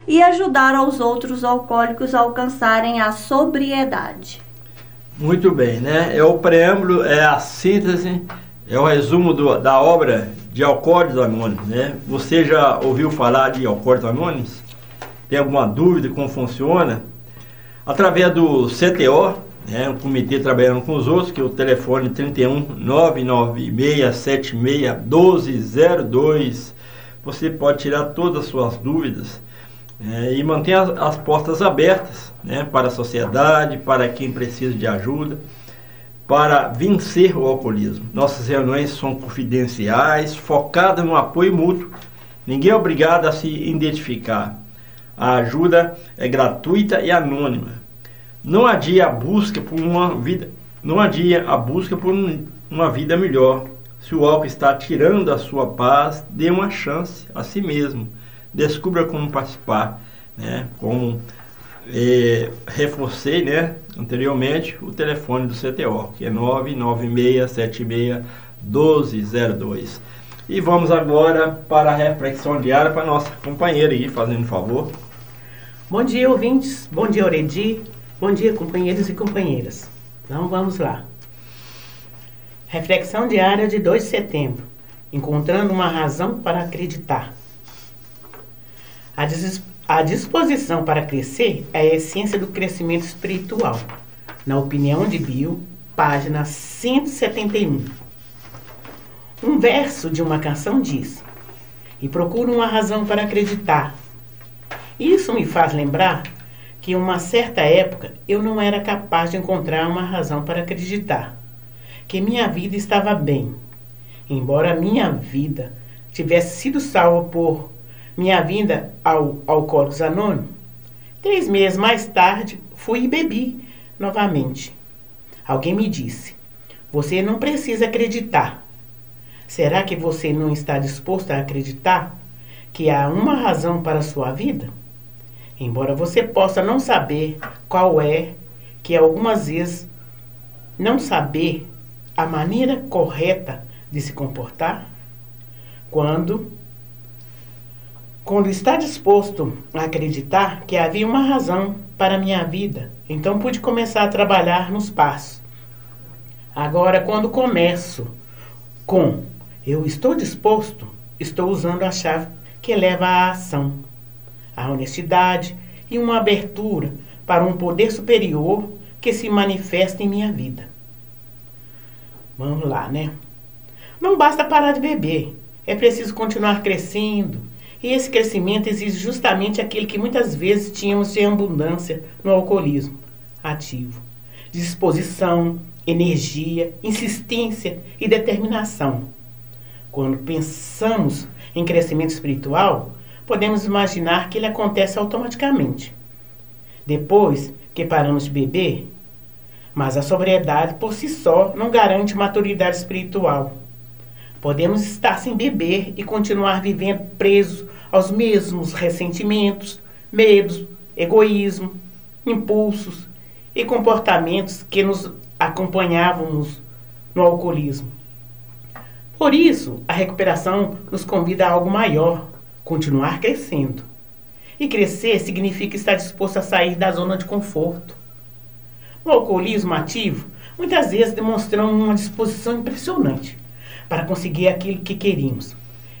e ajudar aos outros alcoólicos a alcançarem a sobriedade. Muito bem, né? É o preâmbulo, é a síntese, é o resumo da obra de Alcoólicos Anônimos, né? Você já ouviu falar de Alcoólicos Anônimos? Tem alguma dúvida como funciona? Através do CTO, né, um comitê trabalhando com os outros, que é o telefone 31 99676 1202, você pode tirar todas as suas dúvidas e manter as portas abertas, né, para a sociedade, para quem precisa de ajuda, para vencer o alcoolismo. Nossas reuniões são confidenciais, focadas no apoio mútuo. Ninguém é obrigado a se identificar. A ajuda é gratuita e anônima. Não adia a busca por uma vida melhor. Se o álcool está tirando a sua paz, dê uma chance a si mesmo. Descubra como participar, né? Como reforcei, né, anteriormente, o telefone do CTO, que é 996761202. E vamos agora para a reflexão diária para a nossa companheira aí, fazendo favor. Bom dia, ouvintes. Bom dia, Oredi. Bom dia, companheiros e companheiras. Então vamos lá. Reflexão diária de 2 de setembro. Encontrando uma razão para acreditar. A disposição para crescer é a essência do crescimento espiritual. Na opinião de Bill, página 171. Um verso de uma canção diz: e procuro uma razão para acreditar. Isso me faz lembrar que em uma certa época eu não era capaz de encontrar uma razão para acreditar que minha vida estava bem. Embora minha vida tivesse sido salva por minha vinda ao Alcoólicos Anônimos, 3 meses mais tarde fui e bebi novamente. Alguém me disse: você não precisa acreditar. Será que você não está disposto a acreditar que há uma razão para a sua vida? Embora você possa não saber qual é, que algumas vezes não saber a maneira correta de se comportar, quando está disposto a acreditar que havia uma razão para a minha vida, então pude começar a trabalhar nos passos. Agora, quando começo com eu estou disposto, estou usando a chave que leva à ação, a honestidade e uma abertura para um poder superior que se manifesta em minha vida. Vamos lá, né? Não basta parar de beber, é preciso continuar crescendo. E esse crescimento exige justamente aquilo que muitas vezes tínhamos de abundância no alcoolismo ativo: disposição, energia, insistência e determinação. Quando pensamos em crescimento espiritual, podemos imaginar que ele acontece automaticamente, depois que paramos de beber, mas a sobriedade por si só não garante maturidade espiritual. Podemos estar sem beber e continuar vivendo presos aos mesmos ressentimentos, medos, egoísmo, impulsos e comportamentos que nos acompanhávamos no alcoolismo. Por isso, a recuperação nos convida a algo maior: continuar crescendo. E crescer significa estar disposto a sair da zona de conforto. No alcoolismo ativo, muitas vezes demonstramos uma disposição impressionante para conseguir aquilo que queríamos.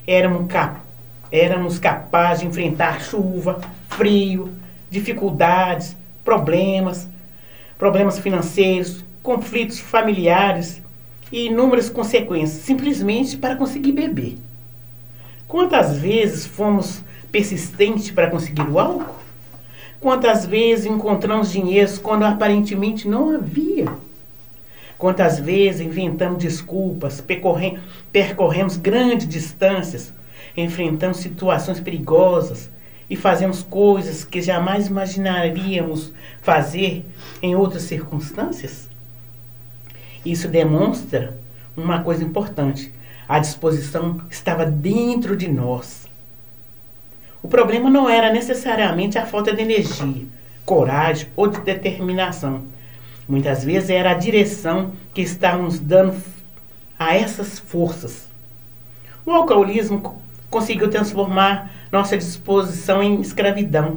Éramos capazes de enfrentar chuva, frio, dificuldades, problemas financeiros, conflitos familiares e inúmeras consequências, simplesmente para conseguir beber. Quantas vezes fomos persistentes para conseguir o álcool? Quantas vezes encontramos dinheiro quando aparentemente não havia? Quantas vezes inventamos desculpas, percorremos grandes distâncias, enfrentamos situações perigosas e fazemos coisas que jamais imaginaríamos fazer em outras circunstâncias? Isso demonstra uma coisa importante: a disposição estava dentro de nós. O problema não era necessariamente a falta de energia, coragem ou de determinação. Muitas vezes era a direção que estávamos dando a essas forças. O alcoolismo conseguiu transformar nossa disposição em escravidão.